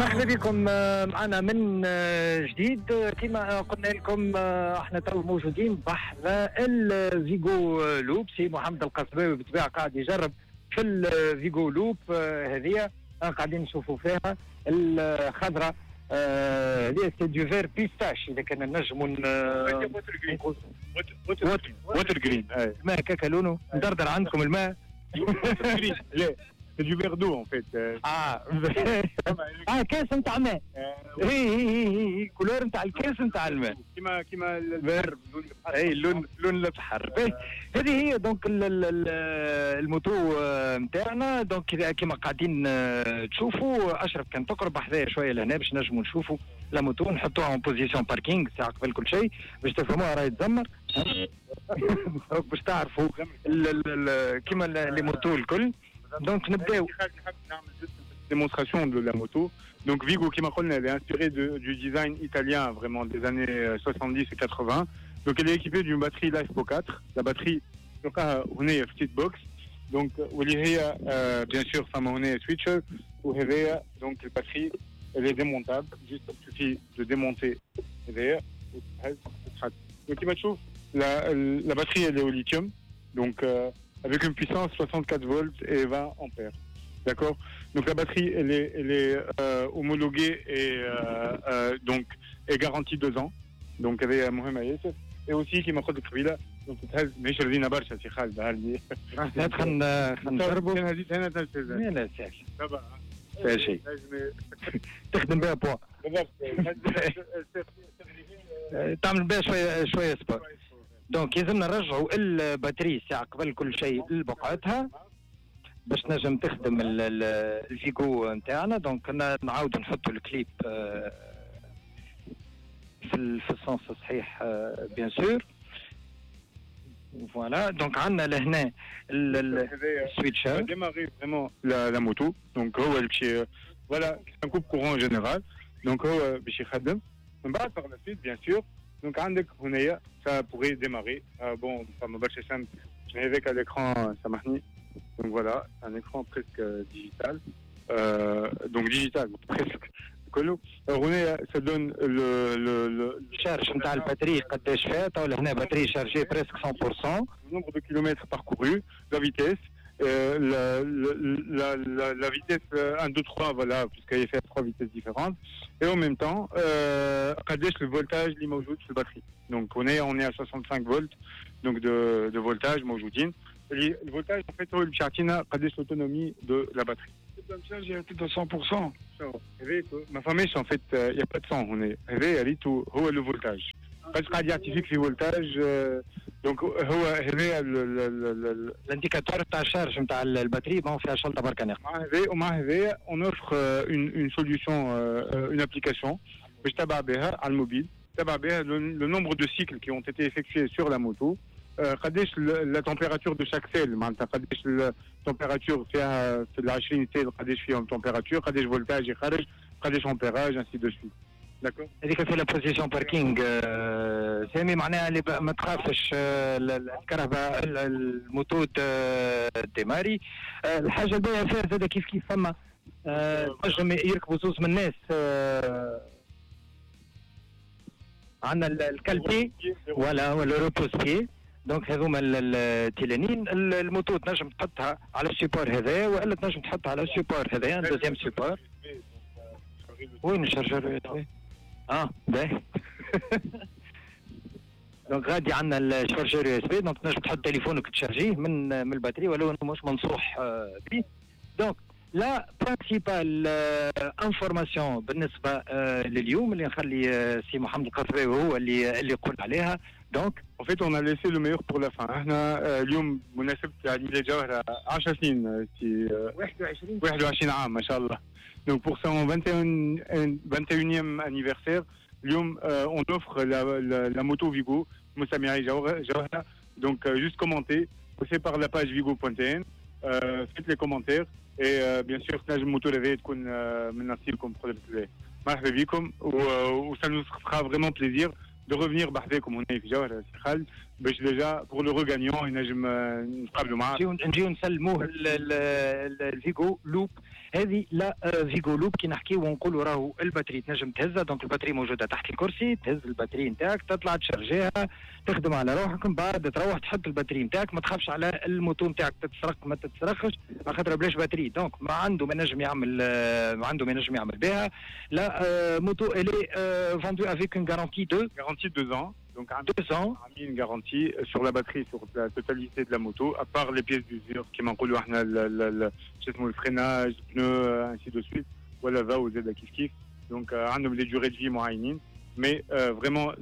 مرحبا بكم معنا من جديد. كما قلنا لكم احنا تو موجودين بحذا الفيجو لوب. سي محمد القصباوي بالطبيعه قاعد يجرب في الفيجو لوب هذه قاعدين نشوفوا فيها الخضراء اللي سي دو فير بيستاش. اذا كان نجموا ووتر جرين الماء هكاك لونه مدردر عندكم الماء. لا c'est du verre d'eau en fait. كاس نتاع ماء. هي كولور نتاع الكاس نتاع الماء كيما الفير لون البحر. هذه هي دونك الموتو نتاعنا. دونك كيما قاعدين تشوفوا اشرف كان تقرب حذايا شويه لهنا باش نجموا نشوفوا لا موتو نحطوها اون بوزيسيون باركينغ ساعه قبل كل شيء باش تفهموها راهي تزمر باش تعرفوا كيما لي موتو الكل. Donc, nous avons une démonstration de la moto. Donc, Vigo, qui m'a dit, elle est inspirée du design italien, vraiment des années 70 et 80. Donc, elle est équipée d'une batterie LiFePro 4. La batterie, donc, on est petite box. Donc, vous lirez, bien sûr, on est switcher. Vous avez, donc, la batterie, elle est démontable. Juste, il suffit de démonter. Donc, il m'a dit, la batterie, elle est au lithium. Donc, avec une puissance 64 volts et 20 ampères. D'accord? Donc la batterie, elle est homologuée et donc est garantie 2 ans. Donc elle est Mohamed Yassef. Et aussi qui m'a fait de là. Donc مش راضيين برشا سي خالد هذه. نجربوا. هنا تنفذها. لا سهل. طبعا. فيها شيء. تخدم بها بوا. تعمل بها شوية سبور. دونك يلزمنا نرجعوا الباتري ساعة قبل كل شيء لبقعتها باش نجم تخدم الفيجو نتاعنا. دونك نعاودوا نحطوا الكليب في السونس الصحيح بيان سور. فوالا دونك عندنا لهنا السويتشر démarrer vraiment la moto. Donc هو الشيء voilà un coupe courant général. Donc هو باش يخدم من بعد par la suite bien sûr. Donc, ça pourrait démarrer. Bon, ça m'a battu simple. Je n'avais qu'à l'écran, ça m'a mis. Donc voilà, un écran presque digital. Donc digital, presque. Ça donne le charge de la batterie, la batterie chargée presque 100%. Le nombre de kilomètres parcourus, la vitesse. La vitesse 1, 2, 3, voilà, puisqu'il y a fait 3 vitesses différentes. Et en même temps, le voltage l'imojout sur la batterie. Donc on est à 65 volts donc de voltage mojoutine. Le voltage, en fait, l'autonomie de la batterie. La charge est à 100%. Ma famille, en fait, il n'y a pas de son. On est réel, tout le voltage. Parce qu'il y a le voltage. Donc, l'indicateur de charge de la batterie, on fait un charge de barcaner. On offre une solution, une application, le mobile, le nombre de cycles qui ont été effectués sur la moto, la température de chaque selle, la température fait la unité, la température, le voltage, le ampérage, ainsi de suite. D'accord. هذيك في البوزيشن باركينغ سامي معناها اللي ما تخافش الكهرباء الموتو ديماري. الحاجه الباهيه فيها زاد كيف فما نجم يركبوا زوز من الناس. عندنا الكالبي ولا روبوسبي. دونك هذوما التيلانين الموتو تنجم تحطها على السيبور هذا والا تنجم تحطها على السيبور هذا دوزيام سيبور. وين الشارجور؟ باهي. دونك غادي عندنا الشارجور يو اس بي. دونك تنجم تحط تليفونك تشارجيه من الباتري ولو مش منصوح به. دونك لا برينسيبال انفورماسيون بالنسبه لليوم اللي نخلي سي محمد القصباوي هو اللي يقول عليها. دونك en fait on a laissé le meilleur pour la fin. احنا اليوم مناسبة عيد ميلاد جوهرة 10 سنين 21 عام ما شاء الله. Donc pour son 21e anniversaire, on offre la moto Vigo Moussamiri Jawhara. Donc juste commentez, passez par la page vigo.tn, faites les commentaires et bien sûr تنجم moto levé تكون من نصيبكم بقدر الله. مرحبا بكم و ça nous fera vraiment plaisir de revenir بحذاكم هنا في جوهرة سي خالد. باش ديجا بور لو ريغانيون ينجم نتقابلوا معاه. نجيو نسلموه الفيجو لوب هذه. لا فيجو لوب كي نحكيو ونقولوا راهو الباتري تنجم تهزها، دونك الباتري موجوده تحت الكرسي، تهز الباتري نتاعك تطلع تشارجيها تخدم على روحك، من بعد تروح تحط الباتري نتاعك، ما تخافش على الموتو نتاعك تتسرق ما تتسرقش على خاطر بلاش باتري، دونك ما عنده ما نجم يعمل بها. لا موتو الي فاندو افيك اون غارونتي دو 2 ans. Donc, 2 ans. On a mis une garantie sur la batterie, sur la totalité de la moto, à part les pièces d'usure qui m'ont collé le freinage, le pneu, ainsi de suite. Voilà, va aux aides à kiff. Donc, on a des durées de vie moyennes. Mais vraiment,